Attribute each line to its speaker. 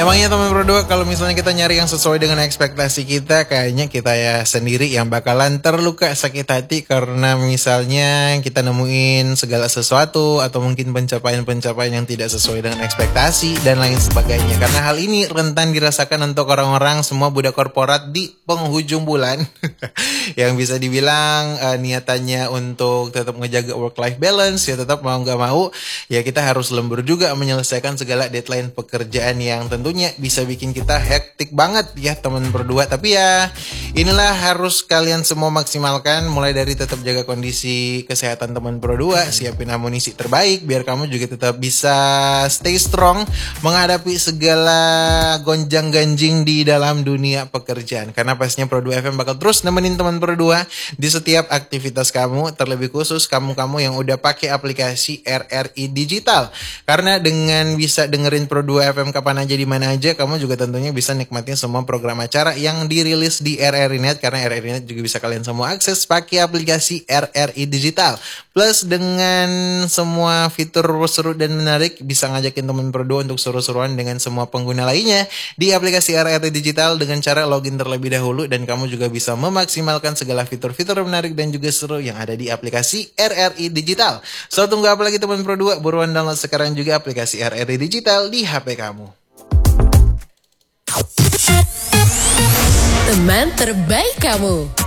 Speaker 1: Emangnya teman berdua kalau misalnya kita nyari yang sesuai dengan ekspektasi kita, kayaknya kita ya sendiri yang bakalan terluka sakit hati karena misalnya kita nemuin segala sesuatu atau mungkin pencapaian-pencapaian yang tidak sesuai dengan ekspektasi dan lain sebagainya. Karena hal ini rentan dirasakan untuk orang-orang semua budak korporat di penghujung bulan yang bisa dibilang niatannya untuk tetap ngejaga work-life balance, ya tetap mau nggak mau ya kita harus lembur juga menyelesaikan segala deadline pekerjaan yang tentunya bisa bikin kita hektik banget ya teman berdua. Tapi ya inilah harus kalian semua maksimalkan, mulai dari tetap jaga kondisi kesehatan teman berdua, siapin amunisi terbaik biar kamu juga tetap bisa stay strong menghadapi segala gonjang-ganjing di dalam dunia pekerjaan. Karena pastinya Pro 2 FM bakal terus nemenin teman berdua di setiap aktivitas kamu, terlebih khusus kamu-kamu yang udah pakai aplikasi RRI Digital. Karena dengan bisa dengerin Pro 2 FM kapan aja di mana aja, kamu juga tentunya bisa nikmatin semua program acara yang dirilis di RRI Net, karena RRI Net juga bisa kalian semua akses pakai aplikasi RRI Digital. Plus dengan semua fitur seru dan menarik, bisa ngajakin teman berdua untuk seru-seruan dengan semua pengguna lainnya di aplikasi RRI Digital dengan cara login terlebih dahulu, dan kamu juga bisa memaksimalkan segala fitur-fitur menarik dan juga seru yang ada di aplikasi RRI Digital. So tunggu apa lagi teman berdua, buruan download sekarang juga aplikasi RRI Digital di HP kamu.
Speaker 2: Teman terbaik kamu.